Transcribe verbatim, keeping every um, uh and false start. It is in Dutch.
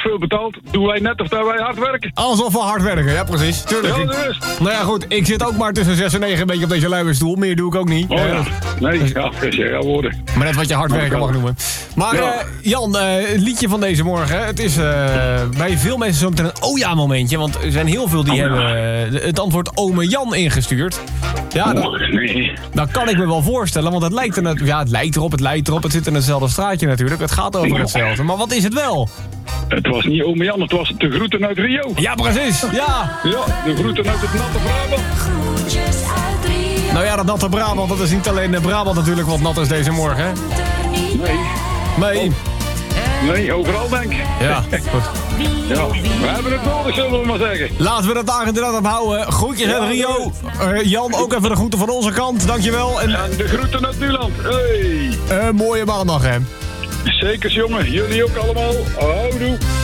veel betaald, doen wij net of dat wij hard werken. Alsof we hard werken, ja precies. Tuurlijk. Ja, dat is. Nou ja, goed. Ik zit ook maar tussen zes en negen een beetje op deze luierstoel. Meer doe ik ook niet. Oh ja. Uh, Nee, ja, dat ja, woorden. Maar net wat je hard werken mag noemen. Maar Ja. uh, Jan, uh, het liedje van deze morgen. Het is uh, bij veel mensen zo meteen een oh ja momentje. Want er zijn heel veel die Oh ja. hebben uh, het antwoord ome Jan ingestuurd. Ja, Oh, dat, nee. dat kan ik me wel voorstellen. Want het lijkt, er net, ja, het lijkt erop, het lijkt erop. Het zit in hetzelfde straatje natuurlijk. Het gaat over hetzelfde. Maar wat is het wel? Het was niet ome Jan, het was de groeten uit Rio. Ja, precies. Ja. Ja, de groeten uit het natte Brabant. Groetjes uit Rio. Nou ja, dat natte Brabant. Dat is niet alleen de Brabant natuurlijk wat nat is deze morgen. Nee, Nee. nee, overal denk ik. Ja, goed. Ja, we hebben het nodig, zullen we maar zeggen. Laten we het daar inderdaad op houden. Groetjes uit Rio. Uh, Jan, ook even de groeten van onze kant. Dankjewel. En En de groeten uit Nuland. Hey. een mooie maandag, hè. Zeker, jongen. Jullie ook allemaal. Houdoe.